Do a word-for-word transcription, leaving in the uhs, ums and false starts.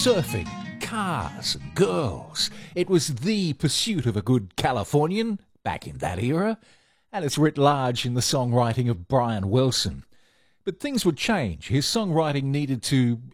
surfing, cars, and girls. It was the pursuit of a good Californian back in that era, and it's writ large in the songwriting of Brian Wilson. But things would change. His songwriting needed to